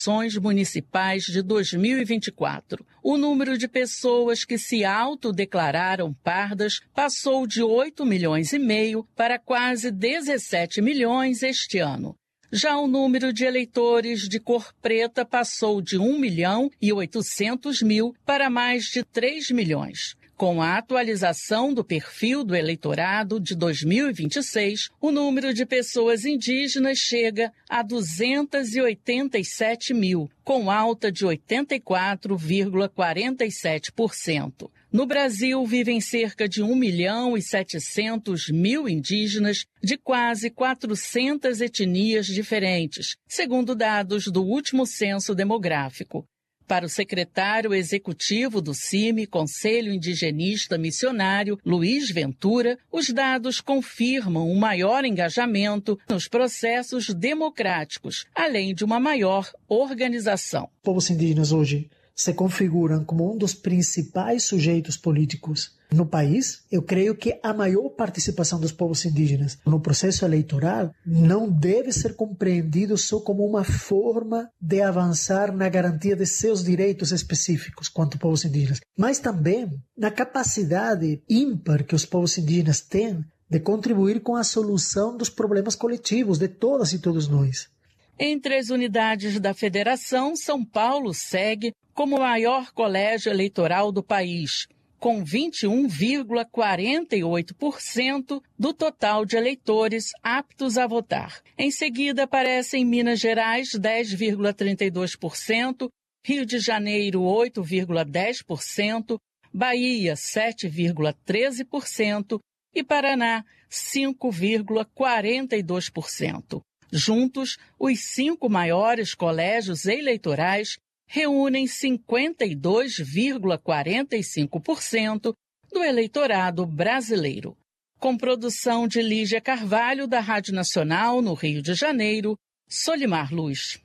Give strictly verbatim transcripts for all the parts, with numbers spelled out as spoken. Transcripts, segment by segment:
eleições municipais de dois mil e vinte e quatro. O número de pessoas que se autodeclararam pardas passou de oito milhões e meio para quase dezessete milhões este ano. Já o número de eleitores de cor preta passou de um milhão e oitocentos mil para mais de três milhões. Com a atualização do perfil do eleitorado de dois mil e vinte e seis, o número de pessoas indígenas chega a duzentos e oitenta e sete mil, com alta de oitenta e quatro vírgula quarenta e sete por cento. No Brasil, vivem cerca de um milhão e setecentos mil indígenas de quase quatrocentas etnias diferentes, segundo dados do último censo demográfico. Para o secretário executivo do C I M, Conselho Indigenista Missionário, Luiz Ventura, os dados confirmam um maior engajamento nos processos democráticos, além de uma maior organização. Os povos indígenas hoje se configuram como um dos principais sujeitos políticos no país. Eu creio que a maior participação dos povos indígenas no processo eleitoral não deve ser compreendido só como uma forma de avançar na garantia de seus direitos específicos quanto povos indígenas, mas também na capacidade ímpar que os povos indígenas têm de contribuir com a solução dos problemas coletivos de todas e todos nós. Entre as unidades da federação, São Paulo segue como o maior colégio eleitoral do país, com vinte e um vírgula quarenta e oito por cento do total de eleitores aptos a votar. Em seguida, aparecem Minas Gerais, dez vírgula trinta e dois por cento, Rio de Janeiro, oito vírgula dez por cento, Bahia, sete vírgula treze por cento e Paraná, cinco vírgula quarenta e dois por cento. Juntos, os cinco maiores colégios eleitorais reúnem cinquenta e dois vírgula quarenta e cinco por cento do eleitorado brasileiro. Com produção de Lígia Carvalho, da Rádio Nacional, no Rio de Janeiro, Solimar Luz.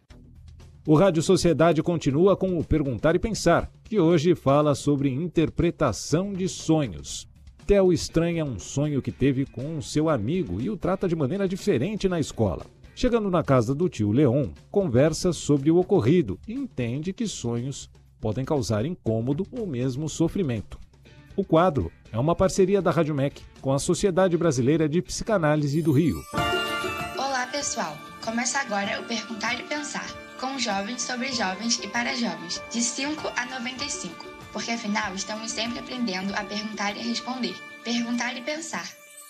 O Rádio Sociedade continua com o Perguntar e Pensar, que hoje fala sobre interpretação de sonhos. Theo estranha um sonho que teve com seu amigo e o trata de maneira diferente na escola. Chegando na casa do tio Leon, conversa sobre o ocorrido e entende que sonhos podem causar incômodo ou mesmo sofrimento. O quadro é uma parceria da Rádio M E C com a Sociedade Brasileira de Psicanálise do Rio. Olá, pessoal! Começa agora o Perguntar e Pensar, com jovens sobre jovens e para jovens, de cinco a noventa e cinco, porque afinal estamos sempre aprendendo a perguntar e a responder. Perguntar e Pensar.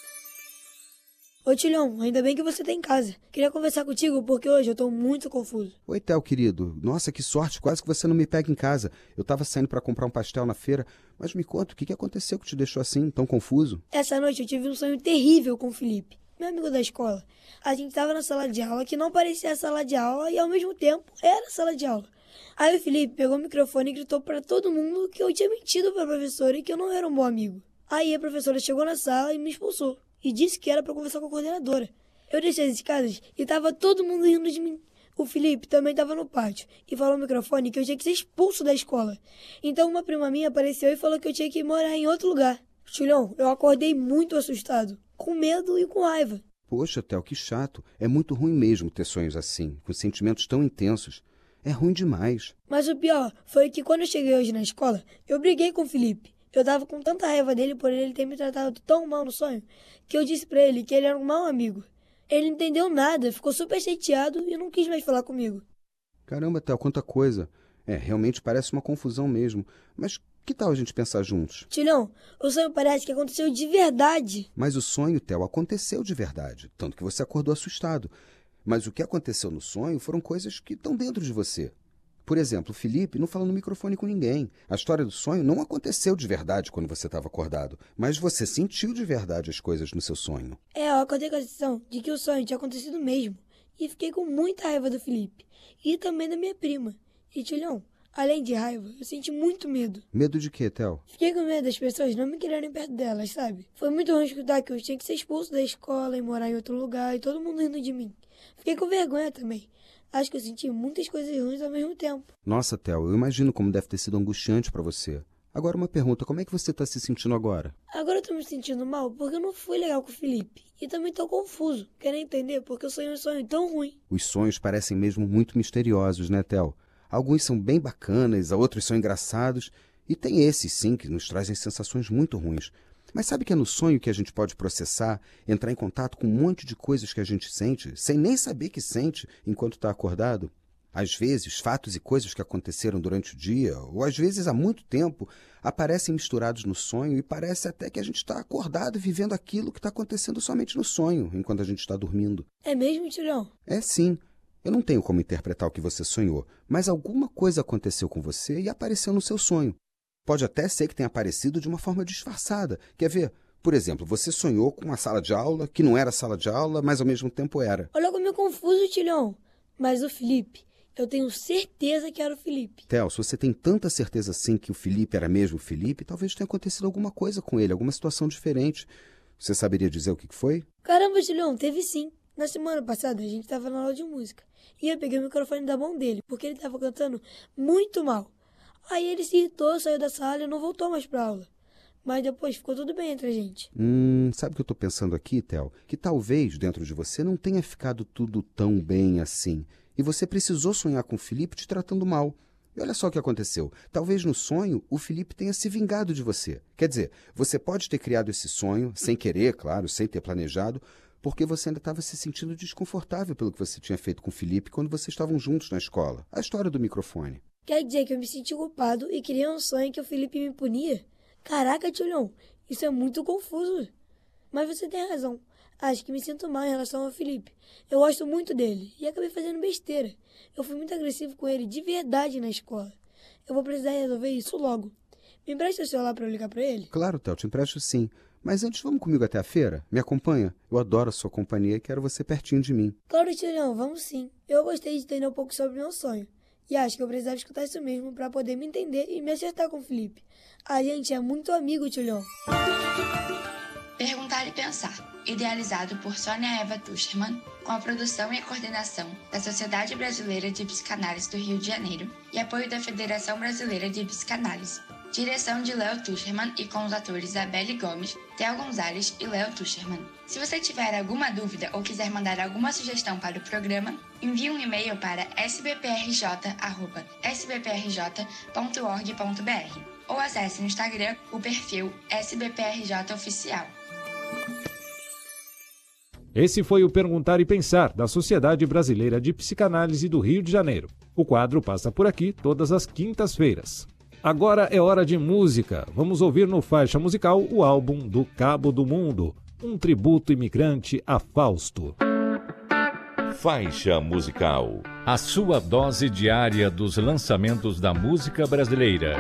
Oi, Tilhão, ainda bem que você tá em casa. Queria conversar contigo porque hoje eu tô muito confuso. Oi, Theo, querido. Nossa, que sorte, quase que você não me pega em casa. Eu tava saindo pra comprar um pastel na feira, mas me conta, o que que aconteceu que te deixou assim, tão confuso? Essa noite eu tive um sonho terrível com o Felipe, meu amigo da escola. A gente tava na sala de aula que não parecia a sala de aula e ao mesmo tempo era a sala de aula. Aí o Felipe pegou o microfone e gritou pra todo mundo que eu tinha mentido pra professora e que eu não era um bom amigo. Aí a professora chegou na sala e me expulsou. E disse que era para conversar com a coordenadora. Eu deixei as escadas e tava todo mundo rindo de mim. O Felipe também estava no pátio e falou no microfone que eu tinha que ser expulso da escola. Então uma prima minha apareceu e falou que eu tinha que morar em outro lugar. Tilhão, eu acordei muito assustado, com medo e com raiva. Poxa, Theo, que chato. É muito ruim mesmo ter sonhos assim, com sentimentos tão intensos. É ruim demais. Mas o pior foi que quando eu cheguei hoje na escola, eu briguei com o Felipe. Eu tava com tanta raiva dele por ele ter me tratado tão mal no sonho, que eu disse pra ele que ele era um mau amigo. Ele não entendeu nada, ficou super chateado e não quis mais falar comigo. Caramba, Theo, quanta coisa. É, realmente parece uma confusão mesmo. Mas que tal a gente pensar juntos? Tilhão, o sonho parece que aconteceu de verdade. Mas o sonho, Theo, aconteceu de verdade. Tanto que você acordou assustado. Mas o que aconteceu no sonho foram coisas que estão dentro de você. Por exemplo, o Felipe não falou no microfone com ninguém. A história do sonho não aconteceu de verdade quando você estava acordado, mas você sentiu de verdade as coisas no seu sonho. É, eu acordei com a sensação de que o sonho tinha acontecido mesmo. E fiquei com muita raiva do Felipe. E também da minha prima. E, Tilhão, além de raiva, eu senti muito medo. Medo de quê, Theo? Fiquei com medo das pessoas não me quererem perto delas, sabe? Foi muito ruim escutar que eu tinha que ser expulso da escola e morar em outro lugar e todo mundo rindo de mim. Fiquei com vergonha também. Acho que eu senti muitas coisas ruins ao mesmo tempo. Nossa, Theo, eu imagino como deve ter sido angustiante pra você. Agora uma pergunta, como é que você está se sentindo agora? Agora eu tô me sentindo mal porque eu não fui legal com o Felipe. E também tô confuso, querendo entender porque eu sonhei um sonho tão ruim. Os sonhos parecem mesmo muito misteriosos, né, Theo? Alguns são bem bacanas, outros são engraçados. E tem esses, sim, que nos trazem sensações muito ruins. Mas sabe que é no sonho que a gente pode processar, entrar em contato com um monte de coisas que a gente sente, sem nem saber que sente enquanto está acordado? Às vezes, fatos e coisas que aconteceram durante o dia, ou às vezes há muito tempo, aparecem misturados no sonho e parece até que a gente está acordado vivendo aquilo que está acontecendo somente no sonho, enquanto a gente está dormindo. É mesmo, Tilhão? É sim. Eu não tenho como interpretar o que você sonhou, mas alguma coisa aconteceu com você e apareceu no seu sonho. Pode até ser que tenha aparecido de uma forma disfarçada. Quer ver? Por exemplo, você sonhou com uma sala de aula que não era sala de aula, mas ao mesmo tempo era. Olha como é confuso, Tilhão. Mas o Felipe... Eu tenho certeza que era o Felipe. Theo, se você tem tanta certeza assim que o Felipe era mesmo o Felipe, talvez tenha acontecido alguma coisa com ele, alguma situação diferente. Você saberia dizer o que foi? Caramba, Julião, teve sim. Na semana passada, a gente estava na aula de música. E eu peguei o microfone da mão dele, porque ele estava cantando muito mal. Aí ele se irritou, saiu da sala e não voltou mais para aula. Mas depois ficou tudo bem entre a gente. Hum, sabe o que eu estou pensando aqui, Theo? Que talvez dentro de você não tenha ficado tudo tão bem assim. E você precisou sonhar com o Felipe te tratando mal. E olha só o que aconteceu. Talvez no sonho o Felipe tenha se vingado de você. Quer dizer, você pode ter criado esse sonho, sem querer, claro, sem ter planejado, porque você ainda estava se sentindo desconfortável pelo que você tinha feito com o Felipe quando vocês estavam juntos na escola. A história do microfone. Quer dizer que eu me senti culpado e criei um sonho que o Felipe me punia? Caraca, Tilhão, isso é muito confuso. Mas você tem razão. Acho que me sinto mal em relação ao Felipe. Eu gosto muito dele e acabei fazendo besteira. Eu fui muito agressivo com ele de verdade na escola. Eu vou precisar resolver isso logo. Me empresta o celular para eu ligar para ele? Claro, Theo, te empresto sim. Mas antes, vamos comigo até a feira? Me acompanha? Eu adoro a sua companhia e quero você pertinho de mim. Claro, Tilhão, vamos sim. Eu gostei de entender um pouco sobre o meu sonho. E acho que eu precisava escutar isso mesmo para poder me entender e me acertar com o Felipe. A gente é muito amigo, Tilhão. Perguntar e Pensar, idealizado por Sônia Eva Tuschermann, com a produção e a coordenação da Sociedade Brasileira de Psicanálise do Rio de Janeiro e apoio da Federação Brasileira de Psicanálise. Direção de Léo Tuschermann e com os atores Isabelle Gomes, Theo Gonzalez e Léo Tuschermann. Se você tiver alguma dúvida ou quiser mandar alguma sugestão para o programa, envie um e-mail para s b p r j arroba s b p r j ponto org ponto b r ou acesse no Instagram o perfil S B P R J Oficial. Esse foi o Perguntar e Pensar, da Sociedade Brasileira de Psicanálise do Rio de Janeiro. O quadro passa por aqui todas as quintas-feiras. Agora é hora de música. Vamos ouvir no Faixa Musical o álbum Do Cabo do Mundo, um tributo imigrante a Fausto. Faixa Musical, a sua dose diária dos lançamentos da música brasileira.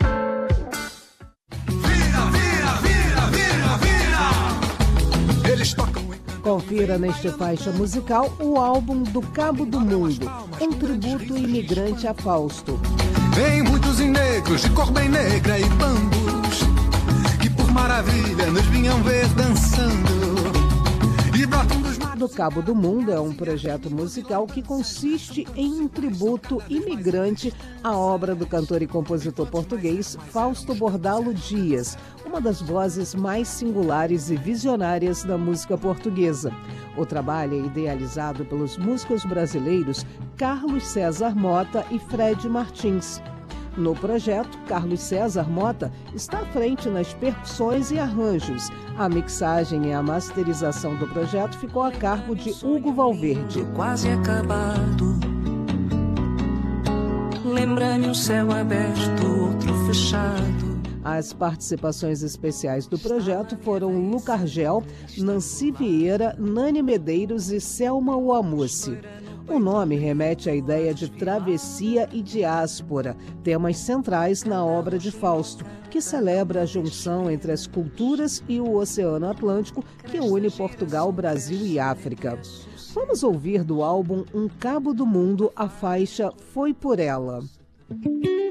Confira neste Faixa Musical o álbum Do Cabo do Mundo, um tributo imigrante a Fausto. Vem muitos negros de cor bem negra e bambus, que por maravilha nos vinham ver dançando. E brotam dos matos... Do Cabo do Mundo é um projeto musical que consiste em um tributo imigrante à obra do cantor e compositor português Fausto Bordalo Dias, uma das vozes mais singulares e visionárias da música portuguesa. O trabalho é idealizado pelos músicos brasileiros Carlos César Mota e Fred Martins. No projeto, Carlos César Mota está à frente nas percussões e arranjos. A mixagem e a masterização do projeto ficou a cargo de Hugo Valverde. Quase acabado. Lembra-me um céu aberto, outro fechado. As participações especiais do projeto foram Luca Argel, Nancy Vieira, Nani Medeiros e Selma Uamussi. O nome remete à ideia de travessia e diáspora, temas centrais na obra de Fausto, que celebra a junção entre as culturas e o Oceano Atlântico que une Portugal, Brasil e África. Vamos ouvir do álbum Um Cabo do Mundo a faixa Foi Por Ela.